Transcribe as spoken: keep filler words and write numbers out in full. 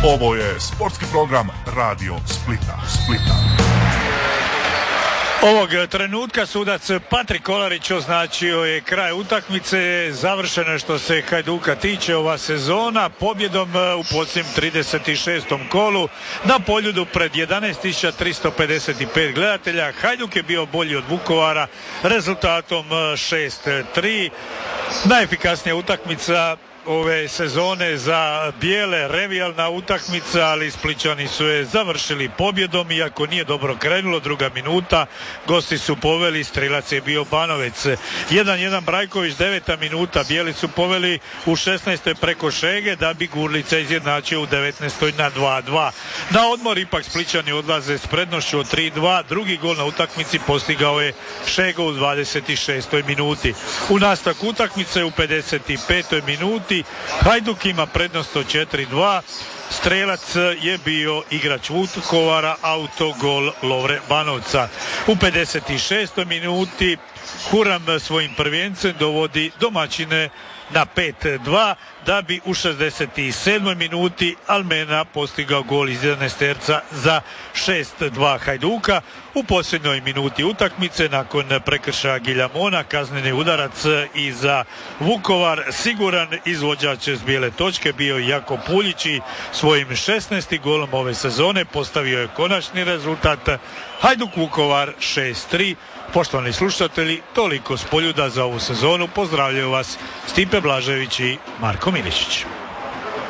Ovo je sportski program Radio Splita. Splita. Ovog trenutka sudac Patrik Kolarić označio je kraj utakmice. Završeno je što se Hajduka tiče ova sezona pobjedom u posljednjem trideset šestom kolu na Poljudu pred jedanaest tisuća tristo pedeset pet gledatelja. Hajduk je bio bolji od Vukovara rezultatom šest tri. Najefikasnija utakmica ove sezone za bijele, revijalna utakmica, ali Splićani su je završili pobjedom, iako nije dobro krenulo. Druga minuta, gosti su poveli, strilac je bio Banovec. jedan jedan Brajković, deveta minuta, bijeli su poveli u šesnaestoj preko Šege, da bi Gurlica izjednačio u devetnaestoj na dva dva. Na odmor ipak Splićani odlaze s prednošću od tri dva. Drugi gol na utakmici postigao je Šego u dvadeset šestoj minuti. U nastavku utakmice u pedeset petoj minuti Hajduk ima prednost od četiri dva. Strelac je bio igrač Vukovara, autogol Lovre Banovca. U pedeset šestoj minuti Huram svojim prvencem dovodi domaćine na pet dva, da bi u šezdeset sedmoj minuti Almena postigao gol iz jedanaesterca za šest dva Hajduka. U posljednjoj minuti utakmice, nakon prekršaja Giljamona, kazneni udarac i za Vukovar. Siguran izvođač s bijele točke bio Jako Puljić i svojim šesnaestim golom ove sezone postavio je konačni rezultat Hajduk Vukovar šest tri. Poštovani slušatelji, toliko s Poljuda za ovu sezonu. Pozdravljaju vas Stipe Blažević i Marko Milišić.